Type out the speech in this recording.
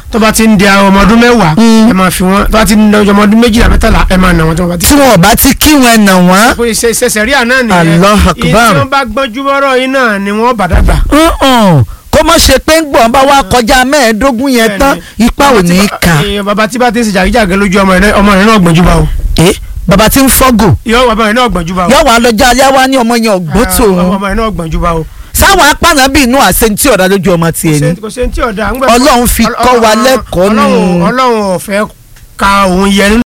tó bá ti ń di ọmọ ọdún 10 ẹ máa fi wọn tó bá ti ń di ọmọ ọdún 12 13 ẹ máa nà wọn tí wọn bá ti kí wọn nà wọn. ṣe sẹ̀ríà náà nìyẹn Allahu Akbar. tí wọ́n bá gbọ́njú mọ́rọ̀ yín náà ni wọ́n bá dàgbà. kó mọ̀ ṣe pé ń gbọ̀n bá wa kọjá 15 yẹn tán ipa ò ní kà. bàbá tí bá ti ń ṣe jàgíjàgẹ́ lójú ọmọ rẹ̀ náà gbọ́njú bá o. bàbá tí ń fọ́gò. bàbá rẹ̀ náà gbọ́njú bá o. yóò wá lọ́jọ́ alẹ́ wá ní ọmọ yẹn ọ̀gbọ́n tòun. ọmọ rẹ̀ náà gbọ́njú bá o. sáwọn apáná bíi inú àṣentí ọ̀dà lójú ọmọ tiẹ̀ ni. kò ṣe ń tí ọ̀dà. Ọlọ́run fi kọ́ wa lẹ́kọ̀ọ́ nù. Ọlọ́run ò fẹ́ ka òun yẹ